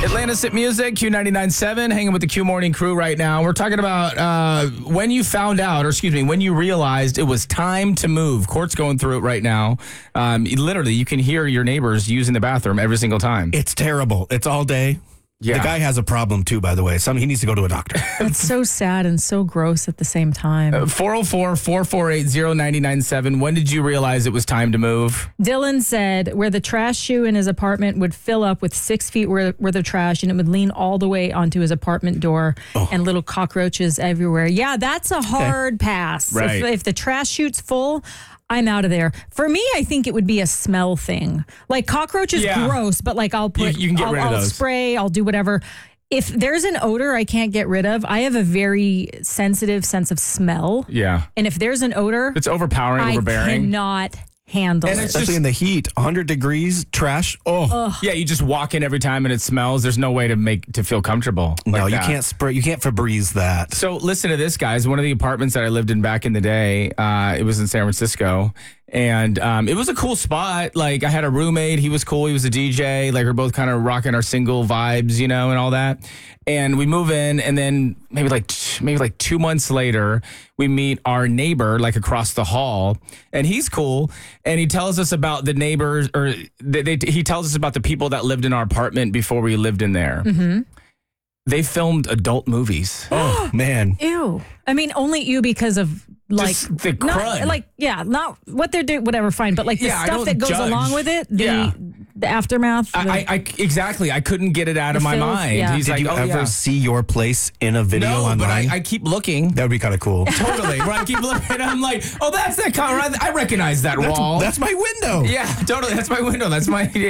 Atlantis at Music, Q99.7, hanging with the Q Morning crew right now. We're talking about when you found out, when you realized it was time to move. Court's going through it right now. Literally, you can hear your neighbors using the bathroom every single time. It's terrible. It's all day. Yeah. The guy has a problem, too, by the way. He needs to go to a doctor. It's so sad and so gross at the same time. 404-448-0997. When did you realize it was time to move? Dylan said where the trash chute in his apartment would fill up with 6 feet worth of trash and it would lean all the way onto his apartment door and little cockroaches everywhere. Yeah, that's a hard pass. Right. If the trash chute's full, I'm out of there. For me, I think it would be a smell thing. Like cockroach is gross, but like I'll put, you can get rid of those. I'll spray, I'll do whatever. If there's an odor I can't get rid of, I have a very sensitive sense of smell. Yeah. And if there's an odor, It's overpowering, I overbearing. cannot handle And it. it's Especially in the heat, 100 degrees, trash. Yeah, you just walk in every time and it smells. There's no way to feel comfortable. No, like you that. can't spray. You can't Febreze that. So listen to this, guys. One of the apartments that I lived in back in the day, it was in San Francisco. And it was a cool spot. Like I had a roommate. He was cool. He was a DJ. Like we're both kind of rocking our single vibes, and all that. And we move in, and then maybe like 2 months later, we meet our neighbor like across the hall, and he's cool. And he tells us about the neighbors, or he tells us about the people that lived in our apartment before we lived in there. Mm-hmm. They filmed adult movies. Oh, man. Ew. I mean, only you because of like Just the crud. not what they're doing, whatever, fine. But like the Yeah, I stuff don't that goes judge. along with it, Yeah. the aftermath. Exactly. I couldn't get it out of my filth, mind. yeah. He's Did like, you oh, ever yeah. see your place in a video No, online? but I keep looking. That would be kind of cool. Totally. Where I keep looking, I'm like, oh, that's that car. I recognize that wall. That's my window. Yeah, totally. That's my window. That's my